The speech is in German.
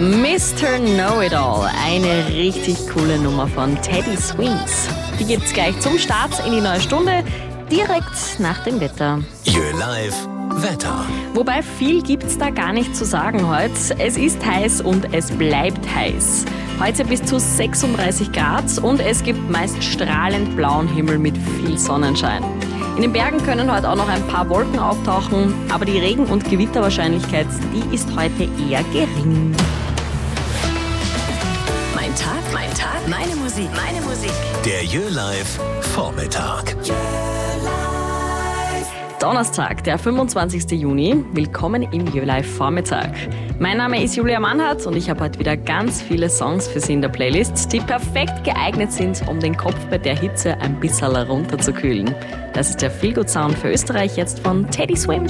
Mr. Know-It-All, eine richtig coole Nummer von Teddy Swims. Die gibt's gleich zum Start in die neue Stunde, direkt nach dem Wetter. You're Live Wetter. Wobei viel gibt's da gar nicht zu sagen heute. Es ist heiß und es bleibt heiß. Heute bis zu 36 Grad und es gibt meist strahlend blauen Himmel mit viel Sonnenschein. In den Bergen können heute auch noch ein paar Wolken auftauchen, aber die Regen- und Gewitterwahrscheinlichkeit, die ist heute eher gering. Mein Tag, meine Musik. Der You're Live Vormittag. Donnerstag, der 25. Juni. Willkommen im You're Live Vormittag. Mein Name ist Julia Mannhardt und ich habe heute wieder ganz viele Songs für Sie in der Playlist, die perfekt geeignet sind, um den Kopf bei der Hitze ein bisschen runterzukühlen. Das ist der Feel-Good-Sound für Österreich jetzt von Teddy Swims.